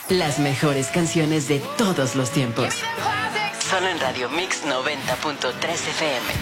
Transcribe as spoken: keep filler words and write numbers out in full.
Las mejores canciones de todos los tiempos. Solo en Radio Mix noventa punto tres F M.